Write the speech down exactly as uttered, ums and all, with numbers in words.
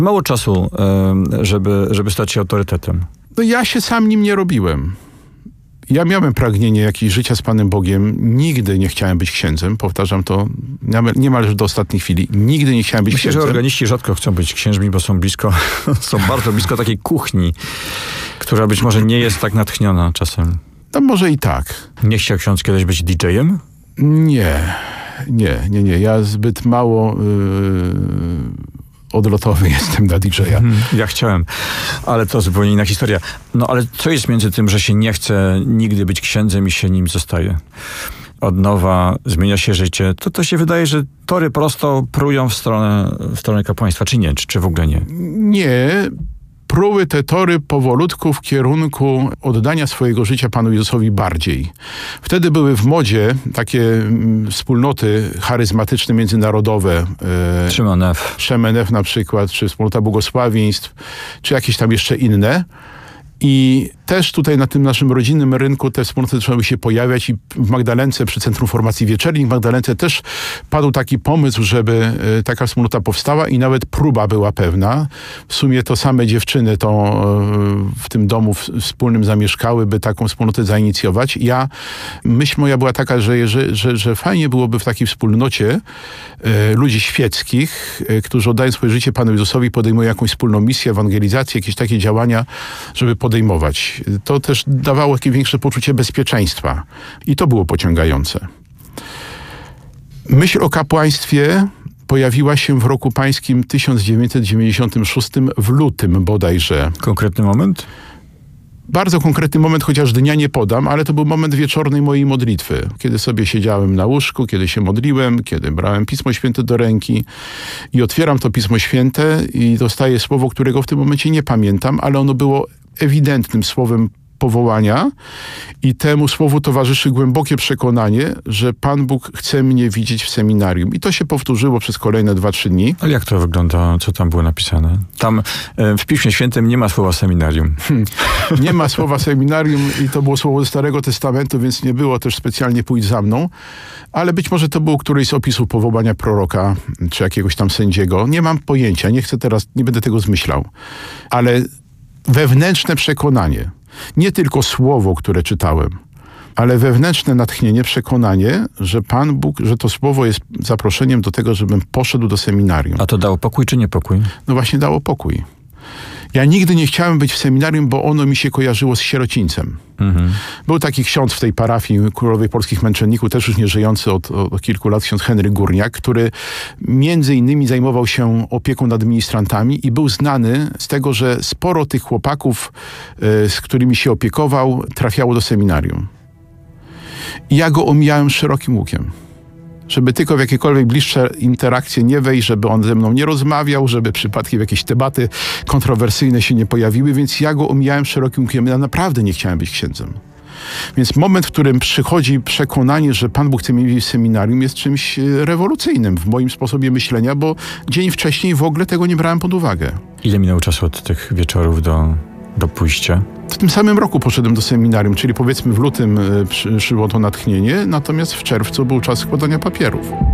Mało czasu, żeby, żeby stać się autorytetem. No ja się sam nim nie robiłem. Ja miałem pragnienie jakiegoś życia z Panem Bogiem. Nigdy nie chciałem być księdzem. Powtarzam to niemalże do ostatniej chwili. Nigdy nie chciałem być Myślę, księdzem. że organiści rzadko chcą być księżmi, bo są blisko, są bardzo blisko takiej kuchni, która być może nie jest tak natchniona czasem. No może i tak. Nie chciał ksiądz kiedyś być didżejem? Nie, nie, nie, nie. Ja zbyt mało yy, odlotowy jestem na didżeja. Hmm, ja chciałem, ale to zupełnie inna historia. No ale co jest między tym, że się nie chce nigdy być księdzem i się nim zostaje? Od nowa zmienia się życie. To, to się wydaje, że tory prosto prują w stronę, w stronę kapłaństwa, czy nie? Czy, czy w ogóle nie? Nie. Pruły te tory powolutku w kierunku oddania swojego życia Panu Jezusowi bardziej. Wtedy były w modzie takie mm, wspólnoty charyzmatyczne, międzynarodowe. E, Szymon F. Szymon F. na przykład, czy wspólnota błogosławieństw, czy jakieś tam jeszcze inne. I też tutaj na tym naszym rodzinnym rynku te wspólnoty zaczęły się pojawiać i w Magdalence, przy Centrum Formacji Wieczernych w Magdalence też padł taki pomysł, żeby taka wspólnota powstała i nawet próba była pewna. W sumie to same dziewczyny to w tym domu wspólnym zamieszkały, by taką wspólnotę zainicjować. Ja, myśl moja była taka, że, że, że, że fajnie byłoby w takiej wspólnocie e, ludzi świeckich, e, którzy oddają swoje życie Panu Jezusowi, podejmują jakąś wspólną misję, ewangelizację, jakieś takie działania, żeby podejmować. To też dawało jakieś większe poczucie bezpieczeństwa. I to było pociągające. Myśl o kapłaństwie pojawiła się w roku pańskim tysiąc dziewięćset dziewięćdziesiątym szóstym w lutym bodajże. Konkretny moment? Bardzo konkretny moment, chociaż dnia nie podam, ale to był moment wieczornej mojej modlitwy. Kiedy sobie siedziałem na łóżku, kiedy się modliłem, kiedy brałem Pismo Święte do ręki i otwieram to Pismo Święte i dostaję słowo, którego w tym momencie nie pamiętam, ale ono było ewidentnym słowem powołania i temu słowu towarzyszy głębokie przekonanie, że Pan Bóg chce mnie widzieć w seminarium. I to się powtórzyło przez kolejne dwa, trzy dni. Ale jak to wygląda? Co tam było napisane? Tam e, w Piśmie Świętym nie ma słowa seminarium. Hmm. Nie ma słowa seminarium i to było słowo ze Starego Testamentu, więc nie było też specjalnie pójdź za mną. Ale być może to był któryś z opisów powołania proroka, czy jakiegoś tam sędziego. Nie mam pojęcia, nie chcę teraz, nie będę tego zmyślał. Ale wewnętrzne przekonanie, nie tylko słowo, które czytałem, ale wewnętrzne natchnienie, przekonanie, że Pan Bóg, że to słowo jest zaproszeniem do tego, żebym poszedł do seminarium. A to dało pokój czy nie pokój? No właśnie dało pokój. Ja nigdy nie chciałem być w seminarium, bo ono mi się kojarzyło z sierocińcem. Mhm. Był taki ksiądz w tej parafii Królowej Polskich Męczenników, też już nie żyjący od, od kilku lat, ksiądz Henryk Górniak, który między innymi zajmował się opieką nad ministrantami i był znany z tego, że sporo tych chłopaków, y, z którymi się opiekował, trafiało do seminarium. I ja go omijałem szerokim łukiem. Żeby tylko w jakiekolwiek bliższe interakcje nie wejść, żeby on ze mną nie rozmawiał, żeby przypadkiem jakieś debaty kontrowersyjne się nie pojawiły, więc ja go omijałem szerokim łukiem. Ja naprawdę nie chciałem być księdzem. Więc moment, w którym przychodzi przekonanie, że Pan Bóg chce mnie mieć w seminarium, jest czymś rewolucyjnym w moim sposobie myślenia, bo dzień wcześniej w ogóle tego nie brałem pod uwagę. Ile minęło czasu od tych wieczorów do, do pójścia? W tym samym roku poszedłem do seminarium, czyli powiedzmy w lutym przyszło to natchnienie, natomiast w czerwcu był czas składania papierów.